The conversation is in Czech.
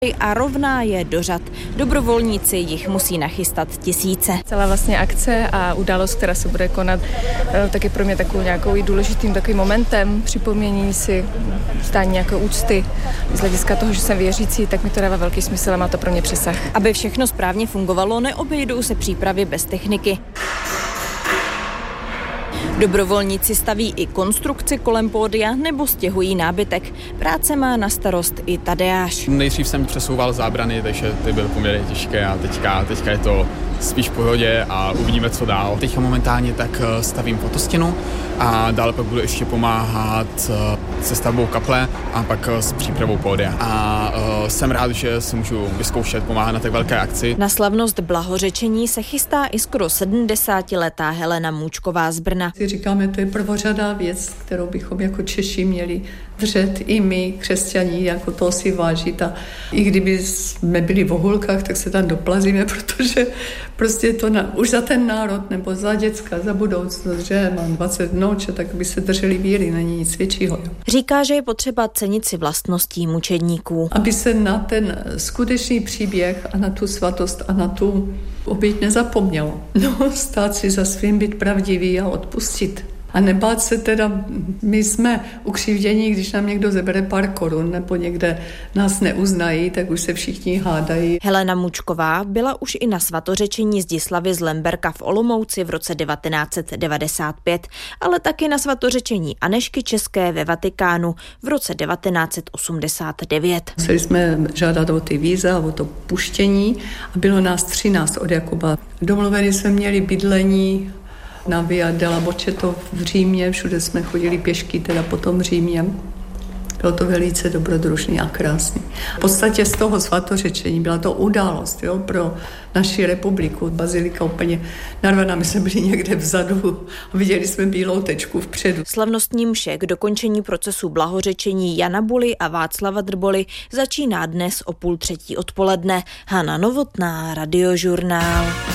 a rovná je do řad. Dobrovolníci jich musí nachystat tisíce. Celá vlastně akce a událost, která se bude konat, tak je pro mě takovou nějakou i důležitým takovým momentem, připomnění si stání nějaké úcty. Z hlediska toho, že jsem věřící, tak mi to dává velký smysl a má to pro mě přesah. Aby všechno správně fungovalo, neobejdou se přípravy bez techniky. Dobrovolníci staví i konstrukci kolem pódia nebo stěhují nábytek. Práce má na starost i Tadeáš. Nejdřív jsem přesouval zábrany, takže ty byly poměrně těžké a teďka je to spíš v pohodě a uvidíme, co dál. Teďka momentálně tak stavím fotostěnu a dále pak budu ještě pomáhat se stavbou kaple a pak s přípravou pódia. A jsem rád, že si můžu vyzkoušet pomáhat na tak velké akci. Na slavnost blahořečení se chystá i skoro 70letá Helena Můčková z Brna. Říkáme, to je prvořadá věc, kterou bychom jako Češi měli držet i my, křesťaní, jako to si vážit. A i kdyby jsme byli v Ohulkách, tak se tam doplazíme, protože prostě je to už za ten národ, nebo za děcka, za budoucnost, že mám 20 vnoučat, tak by se drželi víry, není nic většího. Jo. Říká, že je potřeba cenit si vlastností mučedníků. Aby se na ten skutečný příběh a na tu svatost a na tu oběť nezapomnělo. No, stát si za svým, být pravdivý a odpustit. A nebát se teda, my jsme ukřivdění, když nám někdo zabere pár korun nebo někde nás neuznají, tak už se všichni hádají. Helena Můčková byla už i na svatořečení Zdislavy z Lemberka v Olomouci v roce 1995, ale taky na svatořečení Anežky České ve Vatikánu v roce 1989. Museli jsme žádat o ty víza, o to puštění a bylo nás 13 od Jakuba. Domluveni jsme měli bydlení na Via della Boceto v Římě, všude jsme chodili pěšky, teda po tom Římě. Bylo to velice dobrodružný a krásný. V podstatě z toho svatořečení byla to událost, jo, pro naši republiku. Bazilika úplně narvaná, my jsme byli někde vzadu a viděli jsme bílou tečku vpředu. Slavnostní mše k dokončení procesu blahořečení Jana Buly a Václava Drboly začíná dnes o 2:30 odpoledne. Hana Novotná, Radiožurnál.